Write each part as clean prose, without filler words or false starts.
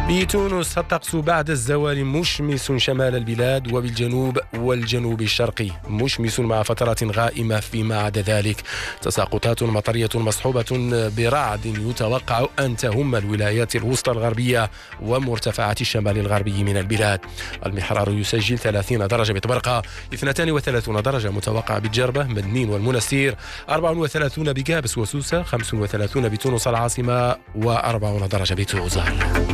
بتونس الطقس بعد الزوال مشمس شمال البلاد وبالجنوب والجنوب الشرقي مشمس مع فترات غائمة. فيما عدا ذلك تساقطات مطرية مصحوبة برعد يتوقع أن تهم الولايات الوسطى الغربية ومرتفعات الشمال الغربي من البلاد. المحرار يسجل 30 درجة بطبرقة، 32 درجة متوقعة بالجربة، مدنين والمنستير، 34 بقابس وسوسة، 35 بتونس العاصمة، و40 درجة بتوزار.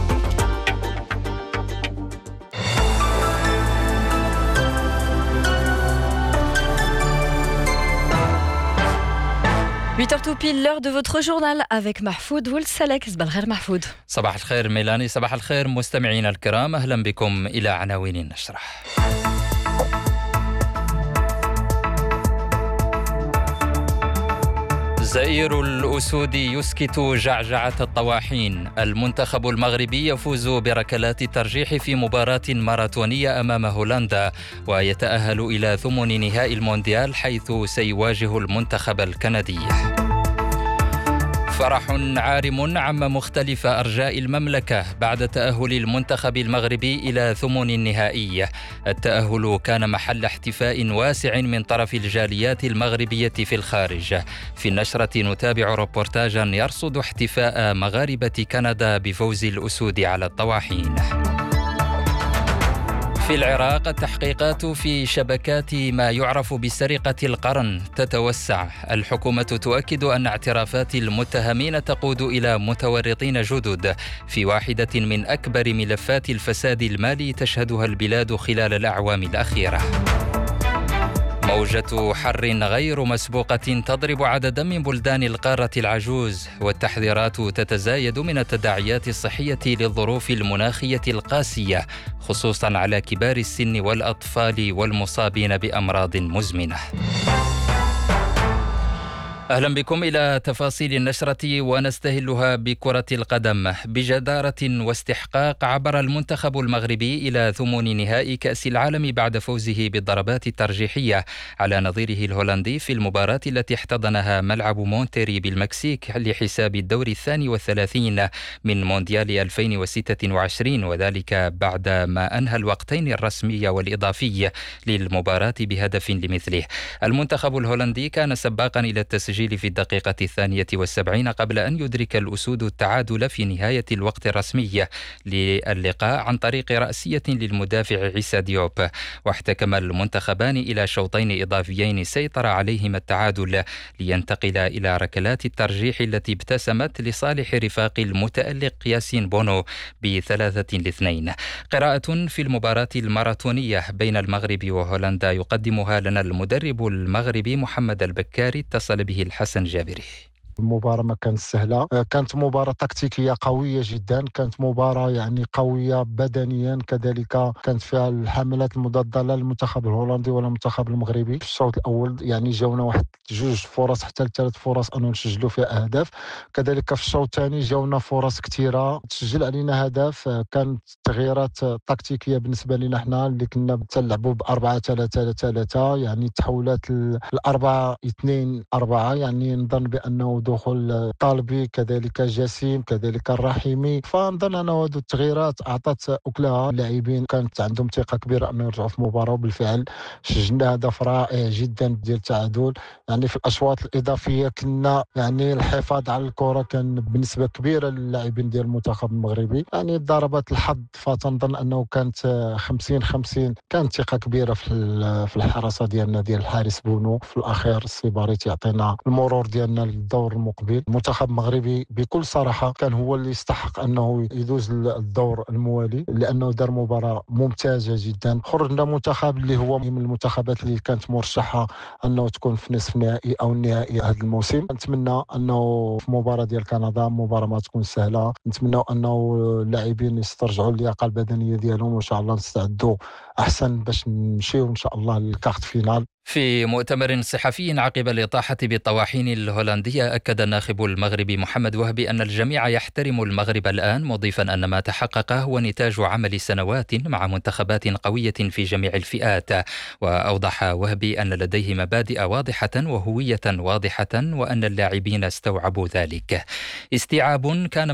Tout pile, l'heure de votre journal avec Mahfoud Woulsalek. صباح الخير محفوظ. صباح الخير ميلاني، صباح الخير مستمعينا الكرام، أهلا بكم إلى عناوين النشرة. زئير الأسود يسكت جعجعة الطواحين. المنتخب المغربي يفوز بركلات الترجيح في مباراة ماراثونية أمام هولندا ويتأهل إلى ثمن نهائي المونديال حيث سيواجه المنتخب الكندي. فرح عارم عم مختلف أرجاء المملكة بعد تأهل المنتخب المغربي إلى ثمن النهائي. التأهل كان محل احتفاء واسع من طرف الجاليات المغربية في الخارج. في النشرة نتابع ريبورتاجا يرصد احتفاء مغاربة كندا بفوز الأسود على الطواحين. في العراق التحقيقات في شبكات ما يعرف بسرقة القرن تتوسع. الحكومة تؤكد أن اعترافات المتهمين تقود إلى متورطين جدد في واحدة من أكبر ملفات الفساد المالي تشهدها البلاد خلال الأعوام الأخيرة. موجة حر غير مسبوقة تضرب عددا من بلدان القارة العجوز، والتحذيرات تتزايد من التداعيات الصحية للظروف المناخية القاسية خصوصا على كبار السن والأطفال والمصابين بأمراض مزمنة. أهلا بكم إلى تفاصيل النشرة ونستهلها بكرة القدم. بجدارة واستحقاق عبر المنتخب المغربي إلى ثمن نهائي كأس العالم بعد فوزه بالضربات الترجيحية على نظيره الهولندي في المباراة التي احتضنها ملعب مونتيري بالمكسيك لحساب الدور 32 من مونديال 2026، وذلك بعد ما أنهى الوقتين الرسمي والإضافي للمباراة بهدف لمثله. المنتخب الهولندي كان سباقا إلى التسجيل في الدقيقة 72 قبل أن يدرك الأسود التعادل في نهاية الوقت الرسمي للقاء عن طريق رأسية للمدافع عيسى ديوب. واحتكم المنتخبان إلى شوطين إضافيين سيطر عليهما التعادل لينتقل إلى ركلات الترجيح التي ابتسمت لصالح رفاق المتألق ياسين بونو ب3-2. قراءة في المباراة الماراثونية بين المغرب وهولندا يقدمها لنا المدرب المغربي محمد البكاري، اتصل به الحسن جابري. المباراة ما كانت سهلة، كانت مباراة تكتيكية قوية جدا، كانت مباراة يعني قوية بدنيا، كذلك كانت فيها الحملات المضادة لا للمنتخب الهولندي ولا المنتخب المغربي. في الشوط الأول يعني جاونا واحد 2 فرص حتى 3 فرص أنه نسجلوا فيها أهداف، كذلك في الشوط الثاني جاونا فرص كثيرة تسجل علينا هدف. كانت تغييرات تكتيكية بالنسبة لنا احنا اللي كنا تلعبوا ب4-3-3 يعني تحولات ل4-2-4، يعني نظن بأنه دخول طالبي كذلك جسيم كذلك الرحيمي، فنظن أن هذه التغييرات أعطت أكلها. اللاعبين كانت عندهم ثقة كبيرة أن يرجعوا في المباراة، وبالفعل سجلنا هدف رائع جدا ديال التعادل. يعني في الأشواط الإضافية كنا يعني الحفاظ على الكرة كان بنسبة كبيرة للاعبين ديال المنتخب المغربي، يعني ضربات الحظ فتنظن أنه كانت 50-50. كانت ثقة كبيرة في الحراسة ديالنا ديال الحارس بونو. في الأخير السيباريت يعطينا المرور ديالنا للدور المقبل. المنتخب المغربي بكل صراحة كان هو اللي يستحق أنه يدوز الدور الموالي لأنه دار مباراة ممتازة جدا. خرجنا منتخب اللي هو من المنتخبات اللي كانت مرشحة أنه تكون في نصف نهائي أو النهائي هذا الموسم. نتمنى أنه في مباراة ديال كندا مباراة ما تكون سهلة، نتمنى أنه اللاعبين يسترجعوا اللياقة البدنية ديالهم وإن شاء الله نستعدوا أحسن باش نمشيو إن شاء الله للكارت فينال. في مؤتمر صحفي عقب الإطاحة بالطواحين الهولندية أكد الناخب المغربي محمد وهبي أن الجميع يحترم المغرب الآن، مضيفا أن ما تحقق هو نتاج عمل سنوات مع منتخبات قوية في جميع الفئات. وأوضح وهبي أن لديه مبادئ واضحة وهوية واضحة وأن اللاعبين استوعبوا ذلك. استيعاب كان